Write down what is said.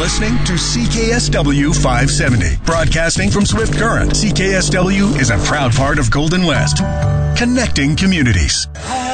listening to CKSW 570. Broadcasting from Swift Current, CKSW is a proud part of Golden West. Connecting communities.